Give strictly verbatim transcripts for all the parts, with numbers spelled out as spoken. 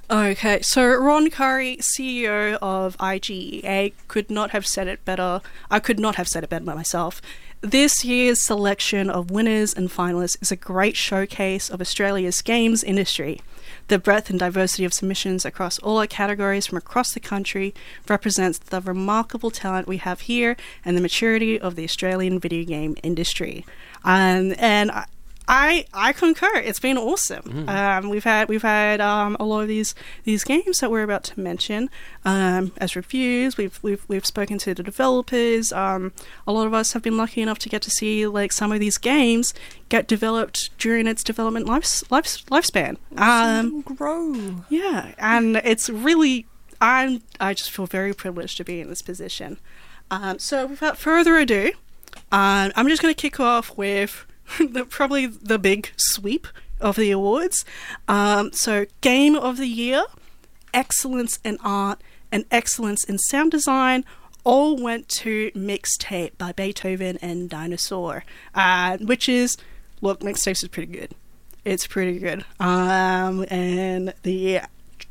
Okay, so Ron Curry, C E O of I G E A, could not have said it better. I could not have said it better by myself. This year's selection of winners and finalists is a great showcase of Australia's games industry. The breadth and diversity of submissions across all our categories from across the country represents the remarkable talent we have here and the maturity of the Australian video game industry. Um, and I, I I concur. It's been awesome. Mm. Um, we've had we've had um, a lot of these these games that we're about to mention um, as reviews. We've we've we've spoken to the developers. Um, a lot of us have been lucky enough to get to see like some of these games get developed during its development life, life lifespan. Um, grow. Yeah, and it's really I'm I just feel very privileged to be in this position. Um, so without further ado, um, I'm just going to kick off with. the, probably the big sweep of the awards. Um, so, Game of the Year, Excellence in Art, and Excellence in Sound Design all went to Mixtape by Beethoven and Dinosaur, uh, which is, look, Mixtape is pretty good. It's pretty good. Um, and the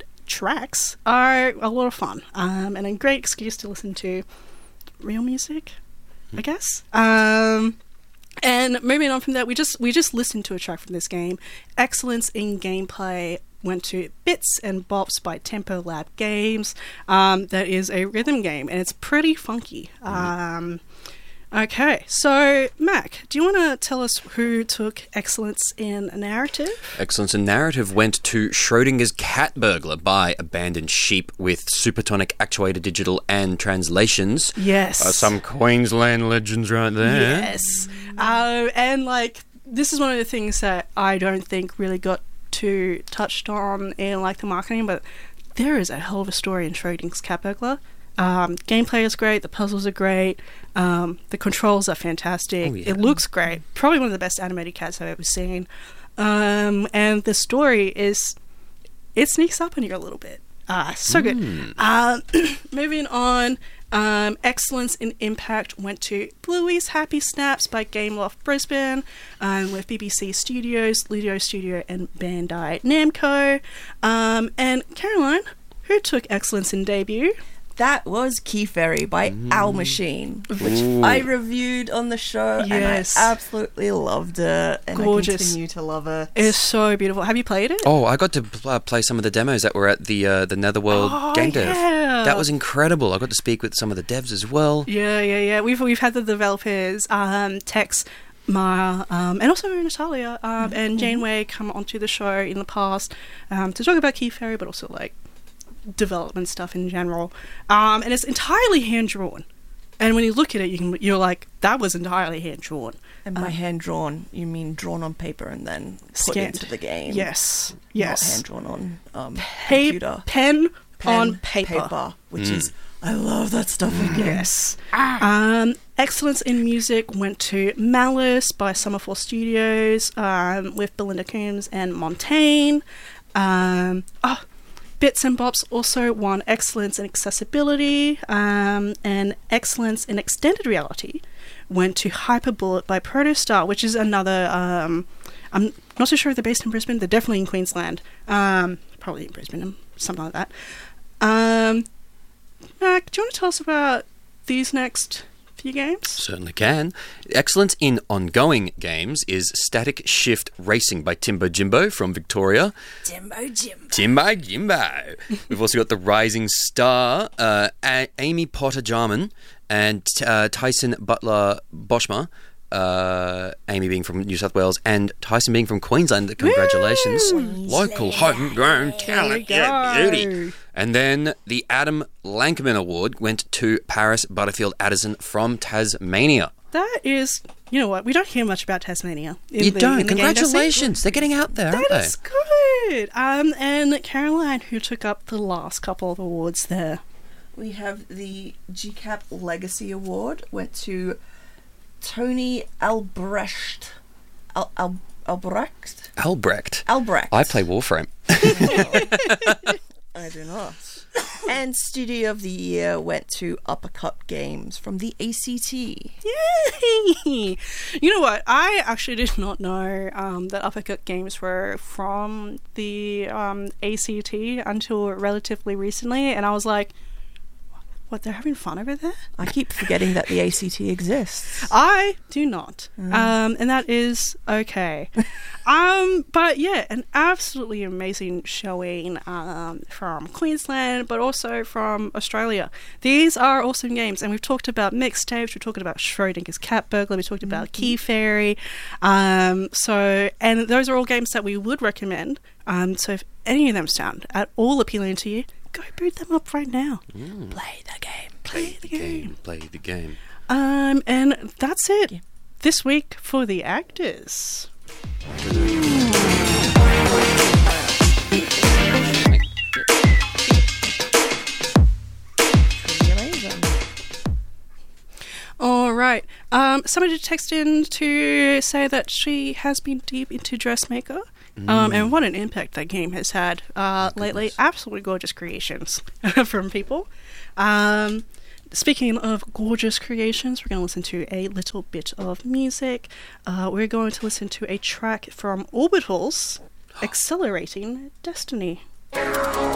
tracks are a lot of fun um, and a great excuse to listen to real music, I guess. Um... And moving on from that, we just we just listened to a track from this game. Excellence in gameplay went to Bits and Bops by Tempo Lab Games. Um, that is a rhythm game, and it's pretty funky. Um, okay, so Mac, do you want to tell us who took Excellence in Narrative? Excellence in Narrative went to Schrodinger's Cat Burglar by Abandoned Sheep with Supertonic Actuator Digital and Translations. Yes. Uh, some Queensland legends right there. Yes. Uh, and, like, this is one of the things that I don't think really got too touched on in, like, the marketing, but there is a hell of a story in Schrodinger's Cat Burglar. Um, gameplay is great, the puzzles are great, um, the controls are fantastic, oh, yeah. It looks great, probably one of the best animated cats I've ever seen, um, and the story is, it sneaks up on you a little bit. Ah, so good. Mm. Uh, moving on, um, Excellence in Impact went to Bluey's Happy Snaps by Gameloft Brisbane, um, with B B C Studios, Lido Studio, and Bandai Namco. Um, and Caroline, who took Excellence in Debut? That was Key Fairy by mm. Owl Machine, which Ooh. I reviewed on the show, yes. and I absolutely loved it, and Gorgeous. I continue to love it. It's so beautiful. Have you played it? Oh, I got to uh, play some of the demos that were at the uh, the Netherworld oh, Game Dev. Yeah. That was incredible. I got to speak with some of the devs as well. Yeah, yeah, yeah. We've we've had the developers, um, Tex, Mara, um, and also Natalia um, mm-hmm. and Janeway come onto the show in the past um, to talk about Key Fairy, but also like development stuff in general, um, and it's entirely hand drawn. And when you look at it, you can you're like, that was entirely hand drawn. And by um, hand drawn, you mean drawn on paper and then put scanned into the game. Yes, yes. Not hand drawn on um, pa- computer. Pen, Pen on paper, paper which mm. is I love that stuff. Mm. Yes. Ah. Um, Excellence in Music went to Malice by Summerfall Studios, um, with Belinda Coombs and Montaigne. Um, oh. Bits and Bops also won Excellence in Accessibility, um, and Excellence in Extended Reality went to Hyperbullet by Protostar, which is another, um, I'm not so sure if they're based in Brisbane, they're definitely in Queensland, um, probably in Brisbane, something like that. Um, Mac, do you want to tell us about these next few games? Certainly can. Excellence in ongoing games is Static Shift Racing by Timbo Jimbo from Victoria. Timbo Jimbo. Timbo Jimbo. We've also got The Rising Star, uh, A- Amy Potter Jarman, and uh, Tyson Butler Boschma. Uh, Amy being from New South Wales and Tyson being from Queensland. Congratulations. Woo! Local homegrown talent. Yeah, beauty. And then the Adam Lankerman Award went to Paris Butterfield Addison from Tasmania. That is, you know what, we don't hear much about Tasmania. In you the, don't. in the Congratulations. They're getting out there, aren't That they? is good. Um, and Caroline, who took up the last couple of awards there. We have the G CAP Legacy Award, went to Tony Albrecht. Al- Al- Albrecht? Albrecht. Albrecht. I play Warframe. I do not. And Studio of the Year went to Uppercut Games from the A C T. Yay! You know what? I actually did not know um, that Uppercut Games were from the um, A C T until relatively recently, and I was like, what, they're having fun over there? I keep forgetting that the A C T exists. I do not. Mm. Um, and that is okay. um, but yeah, an absolutely amazing showing um, from Queensland, but also from Australia. These are awesome games, and we've talked about mixtapes, we've talked about Schrodinger's Cat Burglar, we talked about mm-hmm. Key Fairy. Um, so, and those are all games that we would recommend. Um, so if any of them sound at all appealing to you, go boot them up right now. Mm. Play the game. Play, play the game. game. Play the game. Um, and that's it yeah. this week for the actors. All right. Um, somebody texted in to say that she has been deep into dressmaker. Mm. Um, and what an impact that game has had uh, oh, lately. Absolutely gorgeous creations from people. Um, speaking of gorgeous creations, we're going to listen to a little bit of music. Uh, we're going to listen to a track from Orbital's Accelerating Destiny.